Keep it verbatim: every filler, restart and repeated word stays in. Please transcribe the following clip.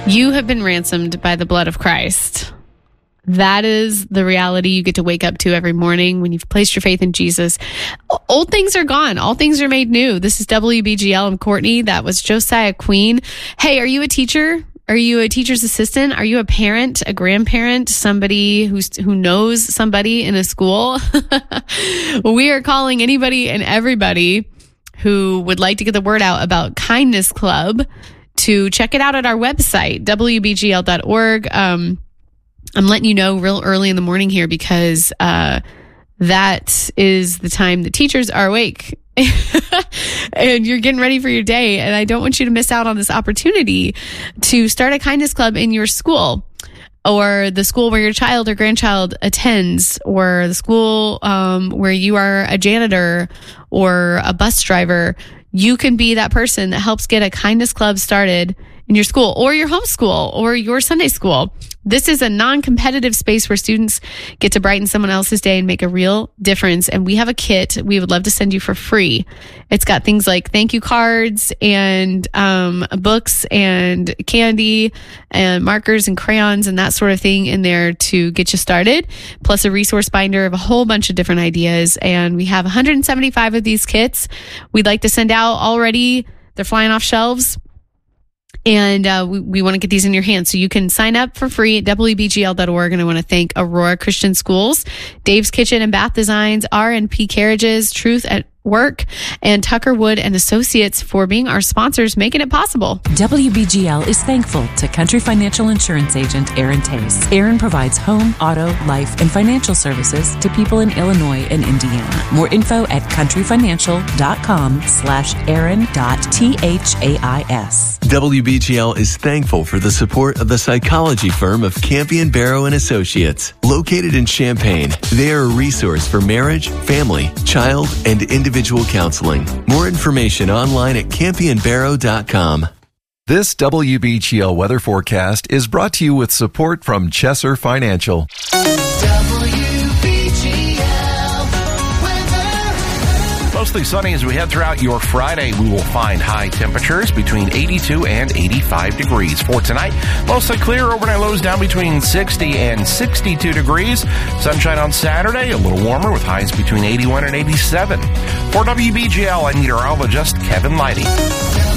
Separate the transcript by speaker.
Speaker 1: You have been ransomed by the blood of Christ. That is the reality you get to wake up to every morning when you've placed your faith in Jesus. Old things are gone. All things are made new. This is W B G L. I'm Courtney. That was Josiah Queen. Hey, are you a teacher? Are you a teacher's assistant? Are you a parent, a grandparent, somebody who's who knows somebody in a school? We are calling anybody and everybody who would like to get the word out about Kindness Club to check it out at our website, W B G L dot org. Um, I'm letting you know real early in the morning here because uh, that is the time the teachers are awake and you're getting ready for your day. And I don't want you to miss out on this opportunity to start a kindness club in your school or the school where your child or grandchild attends, or the school um, where you are a janitor or a bus driver. You can be that person that helps get a kindness club started in your school or your homeschool or your Sunday school. This is a non-competitive space where students get to brighten someone else's day and make a real difference. And we have a kit we would love to send you for free. It's got things like thank you cards and um, books and candy and markers and crayons and that sort of thing in there to get you started, plus a resource binder of a whole bunch of different ideas. And we have one hundred seventy-five of these kits we'd like to send out already. They're flying off shelves. And uh, we, we want to get these in your hands. So you can sign up for free at W B G L dot org. And I want to thank Aurora Christian Schools, Dave's Kitchen and Bath Designs, R and P Carriages, Truth at Work, and Tucker Wood and Associates for being our sponsors, making it possible.
Speaker 2: W B G L is thankful to Country Financial Insurance Agent Aaron Tace. Aaron provides home, auto, life, and financial services to people in Illinois and Indiana. More info at countryfinancial.com slash Aaron dot T-H-A-I-S.
Speaker 3: W B G L is thankful for the support of the psychology firm of Campion Barrow and Associates. Located in Champaign, they are a resource for marriage, family, child, and individual counseling. More information online at campion barrow dot com.
Speaker 4: This W B G L weather forecast is brought to you with support from Chesser Financial.
Speaker 5: Mostly sunny as we head throughout your Friday. We will find high temperatures between eighty-two and eighty-five degrees. For tonight, mostly clear, overnight lows down between sixty and sixty-two degrees. Sunshine on Saturday, a little warmer with highs between eighty-one and eighty-seven. For W B G L, I'm meteorologist Kevin Lighty.